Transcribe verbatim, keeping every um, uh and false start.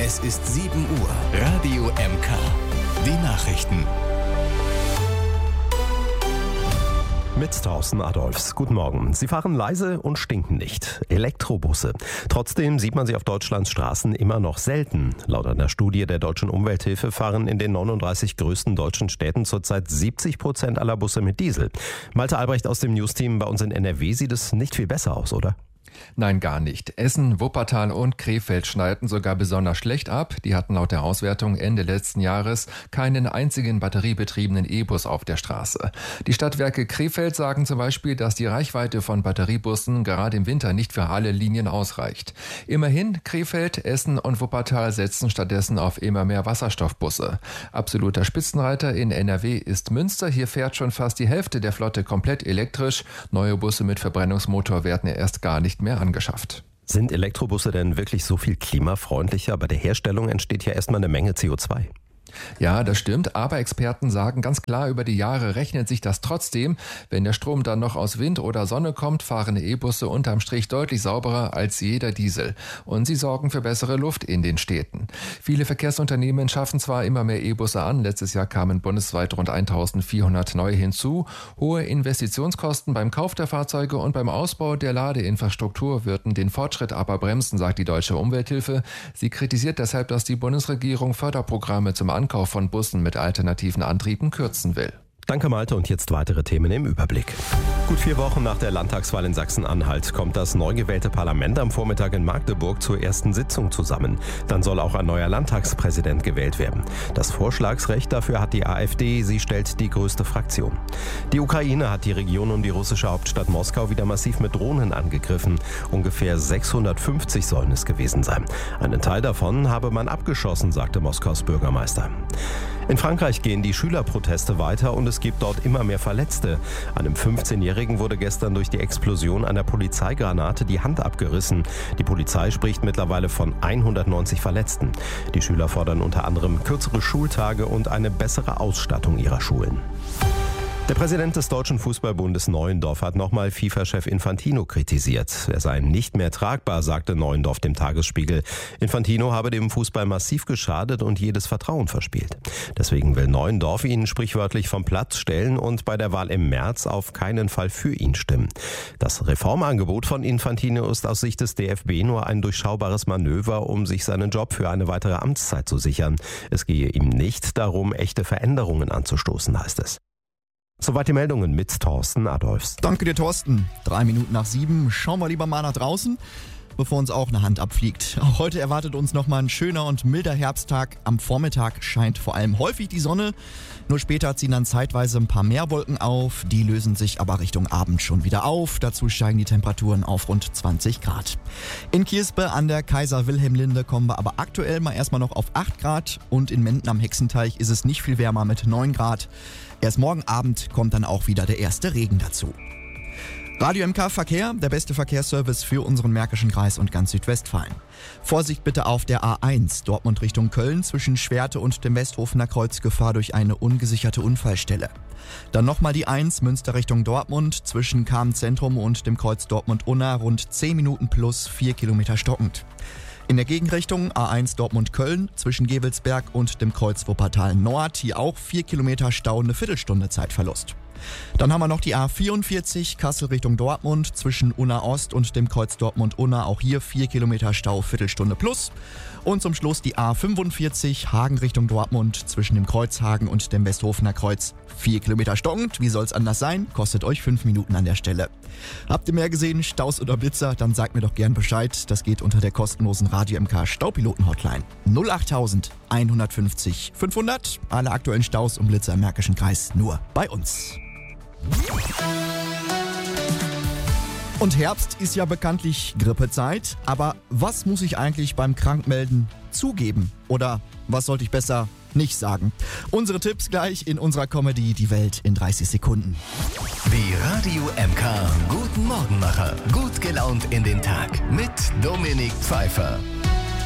Es ist sieben Uhr. Radio M K. Die Nachrichten. Mit Thorsten Adolfs. Guten Morgen. Sie fahren leise und stinken nicht. Elektrobusse. Trotzdem sieht man sie auf Deutschlands Straßen immer noch selten. Laut einer Studie der Deutschen Umwelthilfe fahren in den neununddreißig größten deutschen Städten zurzeit siebzig Prozent aller Busse mit Diesel. Malte Albrecht aus dem News-Team bei uns in N R W sieht es nicht viel besser aus, oder? Nein, gar nicht. Essen, Wuppertal und Krefeld schneiden sogar besonders schlecht ab. Die hatten laut der Auswertung Ende letzten Jahres keinen einzigen batteriebetriebenen E-Bus auf der Straße. Die Stadtwerke Krefeld sagen zum Beispiel, dass die Reichweite von Batteriebussen gerade im Winter nicht für alle Linien ausreicht. Immerhin, Krefeld, Essen und Wuppertal setzen stattdessen auf immer mehr Wasserstoffbusse. Absoluter Spitzenreiter in N R W ist Münster. Hier fährt schon fast die Hälfte der Flotte komplett elektrisch. Neue Busse mit Verbrennungsmotor werden erst gar nicht mehr angeschafft. Sind Elektrobusse denn wirklich so viel klimafreundlicher? Bei der Herstellung entsteht ja erstmal eine Menge C O zwei. Ja, das stimmt, aber Experten sagen ganz klar, über die Jahre rechnet sich das trotzdem. Wenn der Strom dann noch aus Wind oder Sonne kommt, fahren E-Busse unterm Strich deutlich sauberer als jeder Diesel. Und sie sorgen für bessere Luft in den Städten. Viele Verkehrsunternehmen schaffen zwar immer mehr E-Busse an, letztes Jahr kamen bundesweit rund eintausendvierhundert neue hinzu. Hohe Investitionskosten beim Kauf der Fahrzeuge und beim Ausbau der Ladeinfrastruktur würden den Fortschritt aber bremsen, sagt die Deutsche Umwelthilfe. Sie kritisiert deshalb, dass die Bundesregierung Förderprogramme zum Ankauf von Bussen mit alternativen Antrieben kürzen will. Danke Malte und jetzt weitere Themen im Überblick. Gut vier Wochen nach der Landtagswahl in Sachsen-Anhalt kommt das neu gewählte Parlament am Vormittag in Magdeburg zur ersten Sitzung zusammen. Dann soll auch ein neuer Landtagspräsident gewählt werden. Das Vorschlagsrecht dafür hat die AfD, sie stellt die größte Fraktion. Die Ukraine hat die Region um die russische Hauptstadt Moskau wieder massiv mit Drohnen angegriffen. Ungefähr sechshundertfünfzig sollen es gewesen sein. Einen Teil davon habe man abgeschossen, sagte Moskaus Bürgermeister. In Frankreich gehen die Schülerproteste weiter und es gibt dort immer mehr Verletzte. Einem fünfzehnjährigen wurde gestern durch die Explosion einer Polizeigranate die Hand abgerissen. Die Polizei spricht mittlerweile von hundertneunzig Verletzten. Die Schüler fordern unter anderem kürzere Schultage und eine bessere Ausstattung ihrer Schulen. Der Präsident des Deutschen Fußballbundes Neuendorf hat nochmal FIFA-Chef Infantino kritisiert. Er sei nicht mehr tragbar, sagte Neuendorf dem Tagesspiegel. Infantino habe dem Fußball massiv geschadet und jedes Vertrauen verspielt. Deswegen will Neuendorf ihn sprichwörtlich vom Platz stellen und bei der Wahl im März auf keinen Fall für ihn stimmen. Das Reformangebot von Infantino ist aus Sicht des D F B nur ein durchschaubares Manöver, um sich seinen Job für eine weitere Amtszeit zu sichern. Es gehe ihm nicht darum, echte Veränderungen anzustoßen, heißt es. Soweit die Meldungen mit Thorsten Adolfs. Danke dir, Thorsten. Drei Minuten nach sieben. Schauen wir lieber mal nach draußen, bevor uns auch eine Hand abfliegt. Auch heute erwartet uns nochmal ein schöner und milder Herbsttag. Am Vormittag scheint vor allem häufig die Sonne. Nur später ziehen dann zeitweise ein paar mehr Wolken auf. Die lösen sich aber Richtung Abend schon wieder auf. Dazu steigen die Temperaturen auf rund zwanzig Grad. In Kiespe an der Kaiser-Wilhelm-Linde kommen wir aber aktuell mal erstmal noch auf acht Grad. Und in Menden am Hexenteich ist es nicht viel wärmer mit neun Grad. Erst morgen Abend kommt dann auch wieder der erste Regen dazu. Radio M K Verkehr, der beste Verkehrsservice für unseren Märkischen Kreis und ganz Südwestfalen. Vorsicht bitte auf der A eins, Dortmund Richtung Köln, zwischen Schwerte und dem Westhofener Kreuz Gefahr durch eine ungesicherte Unfallstelle. Dann nochmal die eins, Münster Richtung Dortmund, zwischen Kamen-Zentrum und dem Kreuz Dortmund-Unna, rund zehn Minuten plus vier Kilometer stockend. In der Gegenrichtung A eins Dortmund-Köln, zwischen Gevelsberg und dem Kreuz Wuppertal Nord, hier auch vier Kilometer Stau, eine Viertelstunde Zeitverlust. Dann haben wir noch die A vierundvierzig, Kassel Richtung Dortmund, zwischen Unna Ost und dem Kreuz Dortmund-Unna, auch hier vier Kilometer Stau, Viertelstunde plus. Und zum Schluss die A fünfundvierzig, Hagen Richtung Dortmund, zwischen dem Kreuz Hagen und dem Westhofener Kreuz, vier Kilometer stockend. Wie soll's anders sein? Kostet euch fünf Minuten an der Stelle. Habt ihr mehr gesehen, Staus oder Blitzer? Dann sagt mir doch gern Bescheid. Das geht unter der kostenlosen Radio M K Staupiloten-Hotline null acht hundertfünfzig fünfhundert. Alle aktuellen Staus und Blitzer im Märkischen Kreis nur bei uns. Und Herbst ist ja bekanntlich Grippezeit, aber was muss ich eigentlich beim Krankmelden zugeben? Oder was sollte ich besser nicht sagen? Unsere Tipps gleich in unserer Comedy Die Welt in dreißig Sekunden. Die Radio M K Guten Morgenmacher. Gut gelaunt in den Tag mit Dominik Pfeiffer.